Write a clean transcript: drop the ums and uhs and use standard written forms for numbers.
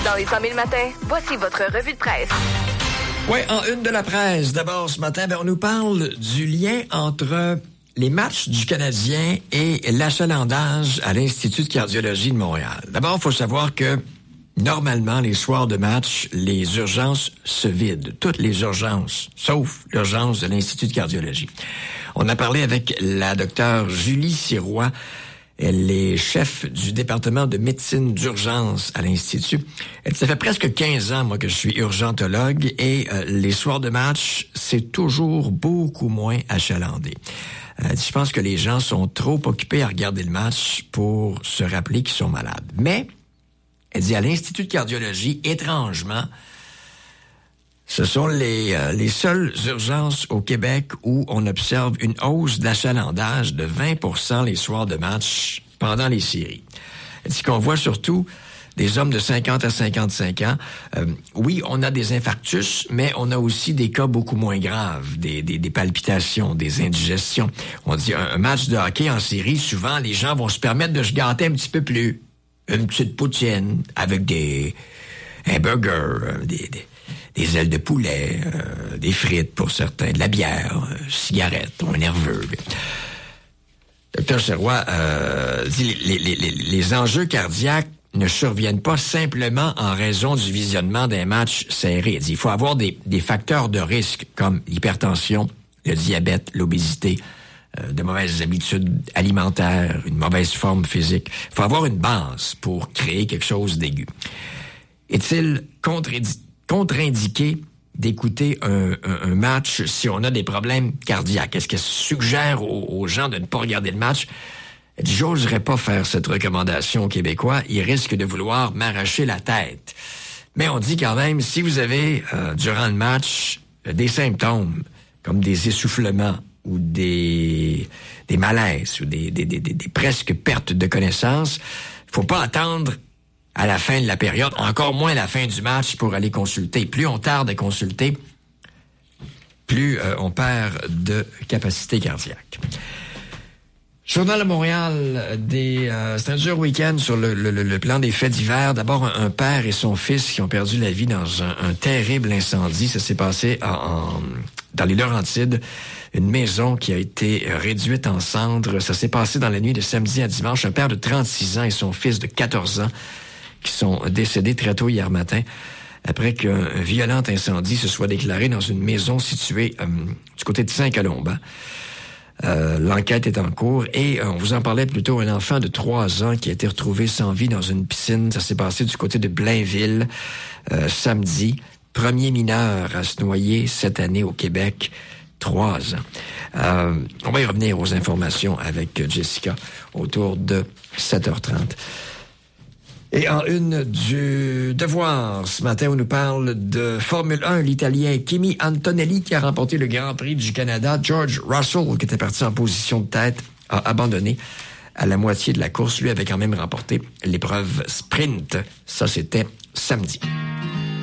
Dans les 100 000 matins, voici votre revue de presse. Oui, en une de la presse. D'abord, ce matin, on nous parle du lien entre les matchs du Canadien et l'achalandage à l'Institut de cardiologie de Montréal. D'abord, il faut savoir que normalement, les soirs de match, les urgences se vident. Toutes les urgences, sauf l'urgence de l'Institut de cardiologie. On a parlé avec la docteure Julie Sirois. Elle est chef du département de médecine d'urgence à l'Institut. Ça fait presque 15 ans, moi, que je suis urgentologue et les soirs de match, c'est toujours beaucoup moins achalandé. Je pense que les gens sont trop occupés à regarder le match pour se rappeler qu'ils sont malades. Mais, elle dit, à l'Institut de cardiologie, étrangement, ce sont les seules urgences au Québec où on observe une hausse d'achalandage de 20% les soirs de match pendant les séries. Elle dit qu'on voit surtout des hommes de 50 à 55 ans. Oui, on a des infarctus, mais on a aussi des cas beaucoup moins graves, des palpitations, des indigestions. On dit un match de hockey en série, souvent, les gens vont se permettre de se gâter un petit peu plus. Une petite poutine avec un burger, des ailes de poulet, des frites pour certains, de la bière, cigarettes, un nerveux. Docteur Sirois dit les enjeux cardiaques ne surviennent pas simplement en raison du visionnement d'un match serré. Il dit, il faut avoir des facteurs de risque comme l'hypertension, le diabète, l'obésité, de mauvaises habitudes alimentaires, une mauvaise forme physique. Il faut avoir une base pour créer quelque chose d'aigu. Est-il contre-indiqué d'écouter un match si on a des problèmes cardiaques? Est-ce qu'elle suggère aux gens de ne pas regarder le match? Elle dit, j'oserais pas faire cette recommandation aux Québécois. Ils risquent de vouloir m'arracher la tête. Mais on dit quand même, si vous avez, durant le match, des symptômes comme des essoufflements ou des malaises ou des presque pertes de connaissance, faut pas attendre à la fin de la période, encore moins à la fin du match pour aller consulter. Plus on tarde à consulter, plus on perd de capacité cardiaque. Journal de Montréal, c'est un dur week-end sur le plan des faits divers. D'abord, un père et son fils qui ont perdu la vie dans un terrible incendie. Ça s'est passé dans les Laurentides. Une maison qui a été réduite en cendres. Ça s'est passé dans la nuit de samedi à dimanche. Un père de 36 ans et son fils de 14 ans qui sont décédés très tôt hier matin après qu'un violent incendie se soit déclaré dans une maison située du côté de Saint-Colomban. L'enquête est en cours et on vous en parlait plus tôt, un enfant de 3 ans qui a été retrouvé sans vie dans une piscine. Ça s'est passé du côté de Blainville samedi. Premier mineur à se noyer cette année au Québec. 3 ans. On va y revenir aux informations avec Jessica autour de 7h30. Et en une du Devoir, ce matin, on nous parle de Formule 1, l'Italien Kimi Antonelli qui a remporté le Grand Prix du Canada. George Russell, qui était parti en position de tête, a abandonné à la moitié de la course. Lui avait quand même remporté l'épreuve sprint. Ça, c'était samedi.